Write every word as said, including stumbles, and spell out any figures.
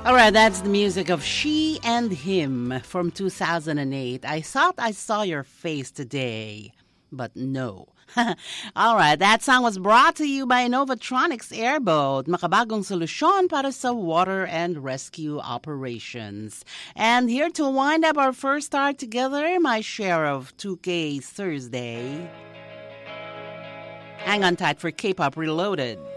All right, that's the music of She and Him from two thousand eight. I thought I saw your face today, but no. All right, that song was brought to you by Novatronics Airboat, makabagong solusyon para sa water and rescue operations. And here to wind up our first hour together, my share of two K Thursday. Hang on tight for K-Pop Reloaded.